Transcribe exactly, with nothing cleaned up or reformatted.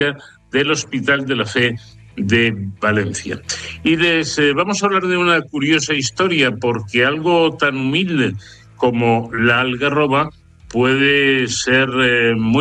del Hospital de la Fe de Valencia. Y les eh, vamos a hablar de una curiosa historia, porque algo tan humilde como la algarroba puede ser eh, muy